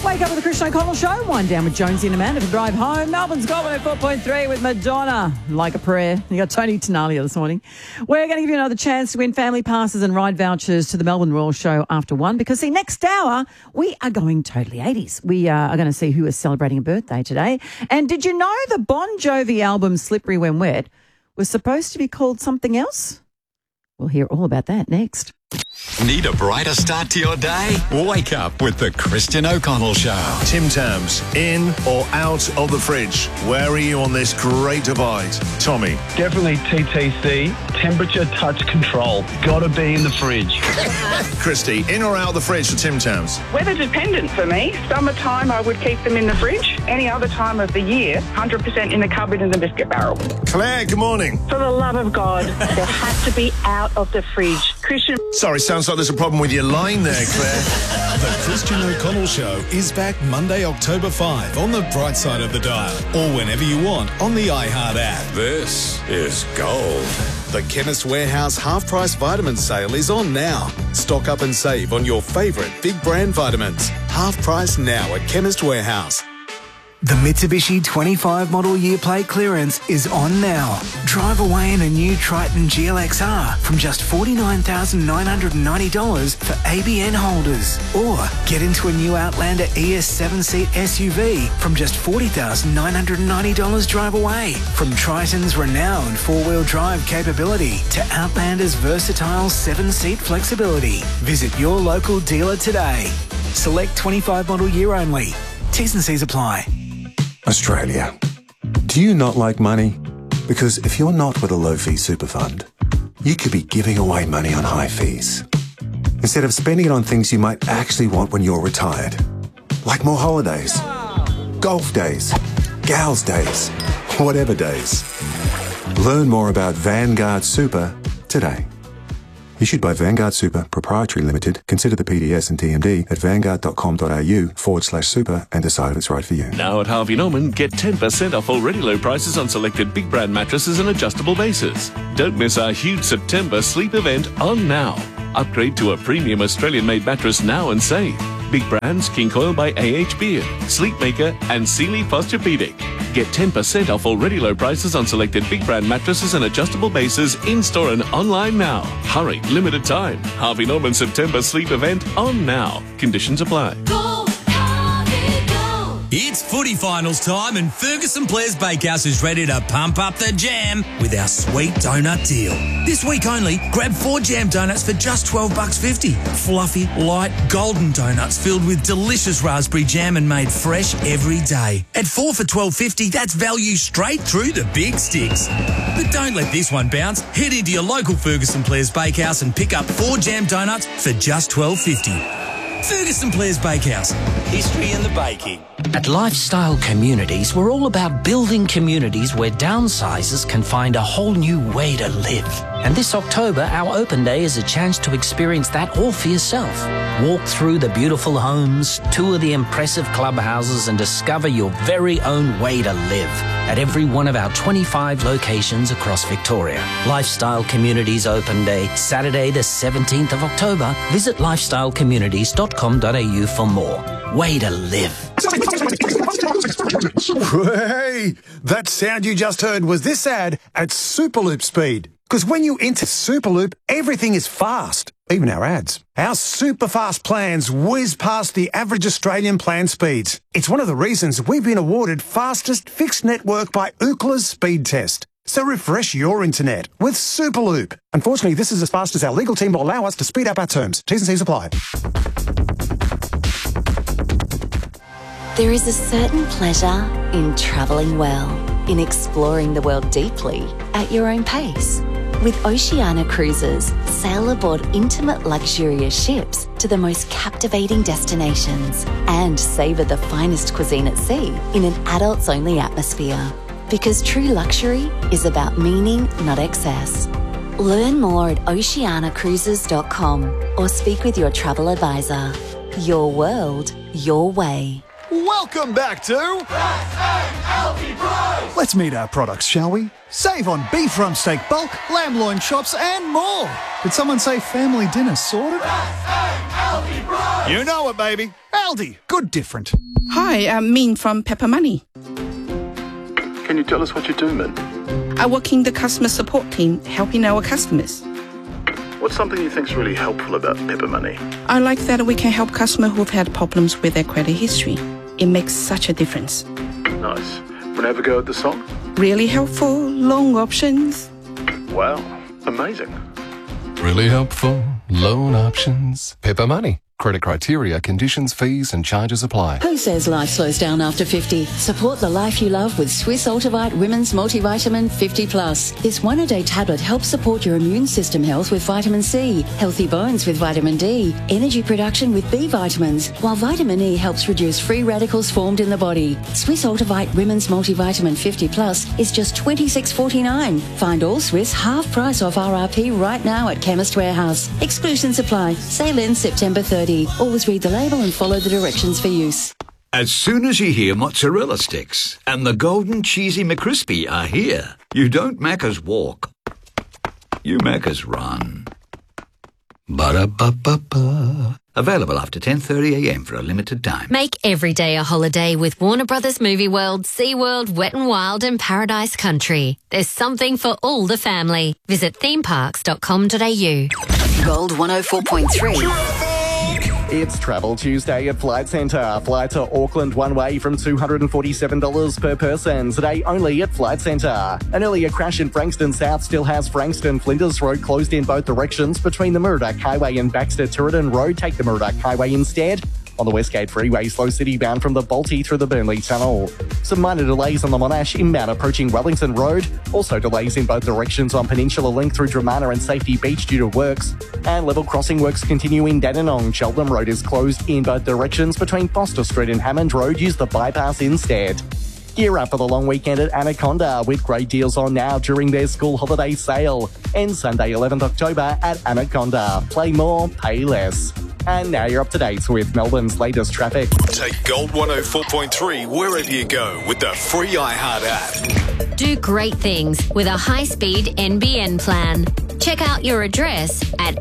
Wake up with the Christian O'Connell Show. Wind down with Jonesy and Amanda to drive home. Melbourne's got 104.3 with Madonna. Like a prayer. You got Tony Tenalia this morning. We're going to give you another chance to win family passes and ride vouchers to the Melbourne Royal Show after 1 because, see, next hour we are going totally 80s. We are going to see who is celebrating a birthday today. And did you know the Bon Jovi album Slippery When Wet was supposed to be called something else? We'll hear all about that next. Need a brighter start to your day? Wake up with the Christian O'Connell Show. Tim Tams, in or out of the fridge? Where are you on this great divide? Tommy. Definitely TTC, temperature touch control. Gotta be in the fridge. Christy, in or out of the fridge for Tim Tams? Weather dependent for me. Summertime, I would keep them in the fridge. Any other time of the year, 100% in the cupboard in the biscuit barrel. Claire, good morning. For the love of God, they have to be out of the fridge. Christian. Sorry, sounds like there's a problem with your line there, Claire. The Christian O'Connell Show is back Monday, October 5 on the bright side of the dial or whenever you want on the iHeart app. This is gold. The Chemist Warehouse half-price vitamin sale is on now. Stock up and save on your favourite big brand vitamins. Half price now at Chemist Warehouse. The Mitsubishi 25 model year plate clearance is on now. Drive away in a new Triton GLXR from just $49,990 for ABN holders. Or get into a new Outlander ES 7-seat SUV from just $40,990 drive away. From Triton's renowned four-wheel drive capability to Outlander's versatile 7-seat flexibility. Visit your local dealer today. Select 25 model year only. T's and C's apply. Australia. Do you not like money? Because if you're not with a low-fee super fund, you could be giving away money on high fees instead of spending it on things you might actually want when you're retired, like more holidays, golf days, gals days, whatever days. Learn more about Vanguard Super today. Issued by Vanguard Super Proprietary Limited. Consider the PDS and TMD at vanguard.com.au/super and decide if it's right for you. Now at Harvey Norman, get 10% off already low prices on selected big brand mattresses and adjustable bases. Don't miss our huge September sleep event on now. Upgrade to a premium Australian-made mattress now and save. Big brands King Coil by AH Beard, Sleepmaker and Sealy Posturepedic. Get 10% off already low prices on selected big brand mattresses and adjustable bases in-store and online now. Hurry, limited time. Harvey Norman September sleep event on now. Conditions apply. It's footy finals time and Ferguson Players Bakehouse is ready to pump up the jam with our sweet donut deal. This week only, grab 4 jam donuts for just $12.50. Fluffy, light, golden donuts filled with delicious raspberry jam and made fresh every day. At 4 for $12.50, that's value straight through the big sticks. But don't let this one bounce. Head into your local Ferguson Players Bakehouse and pick up 4 jam donuts for just $12.50. Ferguson Players Bakehouse. History in the baking. At Lifestyle Communities, we're all about building communities where downsizers can find a whole new way to live. And this October, our open day is a chance to experience that all for yourself. Walk through the beautiful homes, tour the impressive clubhouses, and discover your very own way to live at every one of our 25 locations across Victoria. Lifestyle Communities Open Day, Saturday the 17th of October. Visit lifestylecommunities.com.au for more. Way to live. Hey, that sound you just heard was this ad at Superloop speed. Because when you enter Superloop, everything is fast, even our ads. Our super fast plans whiz past the average Australian plan speeds. It's one of the reasons we've been awarded fastest fixed network by Ookla's speed test. So refresh your internet with Superloop. Unfortunately, this is as fast as our legal team will allow us to speed up our terms. T's and C's apply. There is a certain pleasure in travelling well, in exploring the world deeply at your own pace. With Oceania Cruises, sail aboard intimate luxurious ships to the most captivating destinations and savour the finest cuisine at sea in an adults-only atmosphere. Because true luxury is about meaning, not excess. Learn more at oceanacruises.com or speak with your travel advisor. Your world, your way. Welcome back to Let's meet our products, shall we? Save on beef rump steak bulk, lamb loin chops and more. Did someone say family dinner sorted? You know it, baby. Aldi, good different. Hi, I'm Min from Pepper Money. Can you tell us what you do, Min? I work in the customer support team, helping our customers. What's something you think's really helpful about Pepper Money? I like that we can help customers who've had problems with their credit history. It makes such a difference. Nice. Wanna have a go at the song? Really helpful, loan options. Wow, amazing. Really helpful, loan options. Pepper Money. Credit criteria, conditions, fees and charges apply. Who says life slows down after 50? Support the life you love with Swiss Ultivite Women's Multivitamin 50 Plus. This one-a-day tablet helps support your immune system health with vitamin C, healthy bones with vitamin D, energy production with B vitamins, while vitamin E helps reduce free radicals formed in the body. Swiss Ultivite Women's Multivitamin 50 Plus is just $26.49. Find all Swiss half price off RRP right now at Chemist Warehouse. Exclusions apply. Sale ends September 30. Always read the label and follow the directions for use. As soon as you hear mozzarella sticks and the golden cheesy McCrispy are here, you don't Macca's walk. You Macca's run. Ba-da-ba-ba-ba. Available after 10:30am for a limited time. Make every day a holiday with Warner Brothers Movie World, SeaWorld, Wet n Wild and Paradise Country. There's something for all the family. Visit themeparks.com.au. Gold 104.3. It's Travel Tuesday at Flight Centre. Fly to Auckland one way from $247 per person. Today only at Flight Centre. An earlier crash in Frankston South still has Frankston-Flinders Road closed in both directions between the Murdoch Highway and Baxter-Turidan Road. Take the Murdoch Highway instead. On the Westgate Freeway, slow city bound from the Balti through the Burnley Tunnel. Some minor delays on the Monash inbound approaching Wellington Road. Also delays in both directions on Peninsula Link through Dramana and Safety Beach due to works. And level crossing works continue in Dandenong. Cheltenham Road is closed in both directions between Foster Street and Hammond Road. Use the bypass instead. Gear up for the long weekend at Anaconda with great deals on now during their school holiday sale. End Sunday 11th October at Anaconda. Play more, pay less. And now you're up to date with Melbourne's latest traffic. Take Gold 104.3 wherever you go with the free iHeart app. Do great things with a high-speed NBN plan. Check out your address at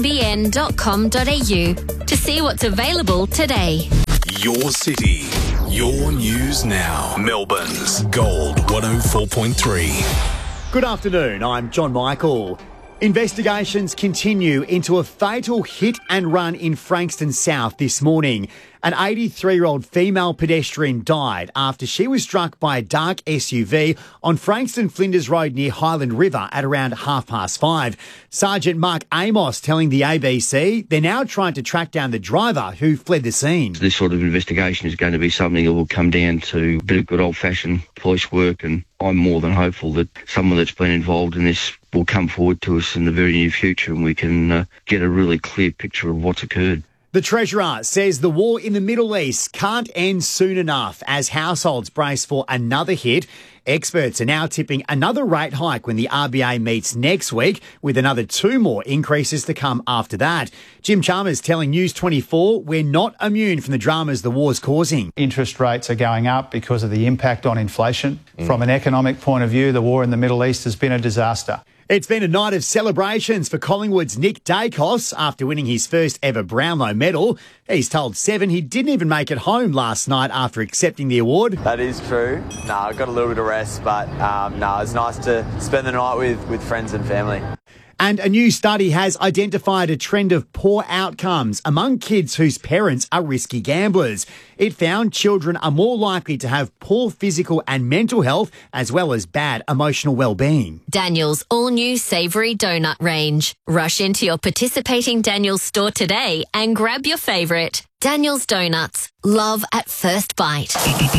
nbn.com.au to see what's available today. Your city, your news now. Melbourne's Gold 104.3. Good afternoon, I'm John Michael. Investigations continue into a fatal hit and run in Frankston South this morning. An 83-year-old female pedestrian died after she was struck by a dark SUV on Frankston Flinders Road near Highland River at around 5:30. Sergeant Mark Amos telling the ABC they're now trying to track down the driver who fled the scene. This sort of investigation is going to be something that will come down to a bit of good old-fashioned police work, and I'm more than hopeful that someone that's been involved in this will come forward to us in the very near future and we can get a really clear picture of what's occurred. The Treasurer says the war in the Middle East can't end soon enough as households brace for another hit. Experts are now tipping another rate hike when the RBA meets next week, with another 2 more increases to come after that. Jim Chalmers telling News 24 we're not immune from the dramas the war's causing. Interest rates are going up because of the impact on inflation. From an economic point of view, the war in the Middle East has been a disaster. It's been a night of celebrations for Collingwood's Nick Dacos after winning his first ever Brownlow medal. He's told Seven he didn't even make it home last night after accepting the award. That is true. I got a little bit of rest, but it's nice to spend the night with friends and family. And a new study has identified a trend of poor outcomes among kids whose parents are risky gamblers. It found children are more likely to have poor physical and mental health, as well as bad emotional well-being. Daniel's all-new savoury donut range. Rush into your participating Daniel's store today and grab your favourite. Daniel's Donuts. Love at first bite.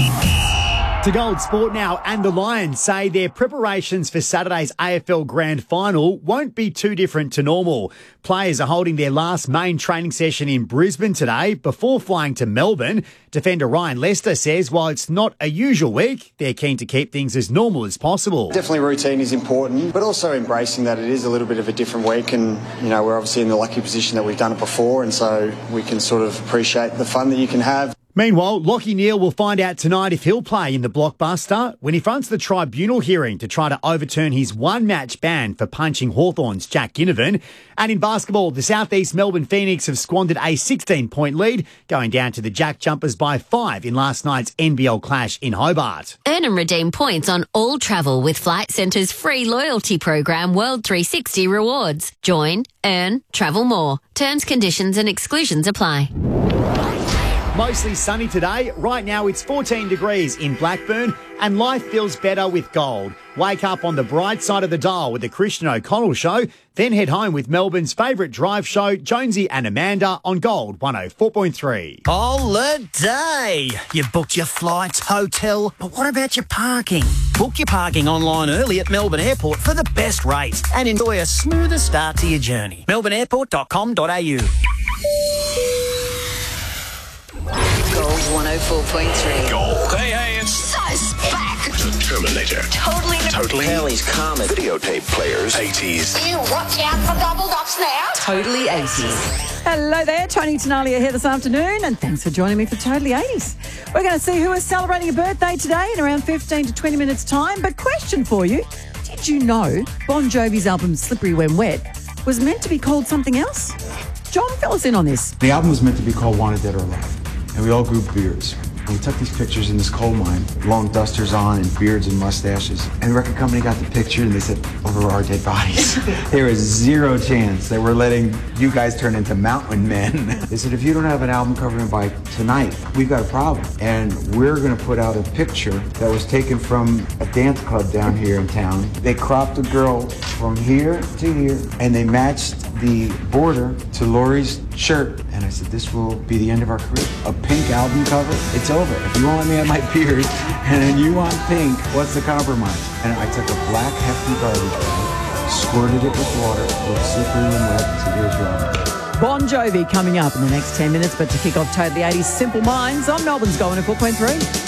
To Gold Sport now, and the Lions say their preparations for Saturday's AFL Grand Final won't be too different to normal. Players are holding their last main training session in Brisbane today before flying to Melbourne. Defender Ryan Lester says while it's not a usual week, they're keen to keep things as normal as possible. Definitely routine is important, but also embracing that it is a little bit of a different week, and we're obviously in the lucky position that we've done it before, and so we can sort of appreciate the fun that you can have. Meanwhile, Lachie Neale will find out tonight if he'll play in the blockbuster when he fronts the tribunal hearing to try to overturn his one-match ban for punching Hawthorn's Jack Ginnivan. And in basketball, the South East Melbourne Phoenix have squandered a 16-point lead, going down to the Jack Jumpers by 5 in last night's NBL clash in Hobart. Earn and redeem points on all travel with Flight Centre's free loyalty program World 360 Rewards. Join, earn, travel more. Terms, conditions and exclusions apply. Mostly sunny today. Right now it's 14 degrees in Blackburn and life feels better with gold. Wake up on the bright side of the dial with the Christian O'Connell Show, then head home with Melbourne's favourite drive show, Jonesy and Amanda on Gold 104.3. Holiday! You've booked your flights, hotel, but what about your parking? Book your parking online early at Melbourne Airport for the best rates and enjoy a smoother start to your journey. melbourneairport.com.au. Gold 104.3. Gold. Hey, it's Sus back. the Terminator. Totally. Kelly's Comet. Videotape players. 80s. You watch out for double ups now. Totally 80s. Hello there, Tony Tenalia here this afternoon, and thanks for joining me for Totally 80s. We're going to see who is celebrating a birthday today in around 15 to 20 minutes' time. But question for you, did you know Bon Jovi's album Slippery When Wet was meant to be called something else? John, fill us in on this. The album was meant to be called Wanted Dead or Alive, and we all grew beards. And we took these pictures in this coal mine, long dusters on and beards and mustaches. And the record company got the picture and they said, over our dead bodies. There is zero chance that we're letting you guys turn into mountain men. They said, if you don't have an album cover by tonight, we've got a problem. And we're gonna put out a picture that was taken from a dance club down here in town. They cropped a girl from here to here and they matched the border to Lori's shirt. And I said, this will be the end of our career. A pink album cover, it's over. If you won't let me have my beard and then you want pink, what's the compromise? And I took a black hefty garbage bag, squirted it with water, with Slippery and Wet, and said, here's your album. Bon Jovi coming up in the next 10 minutes, but to kick off Totally 80s Simple Minds on Melbourne's Gold 104.3.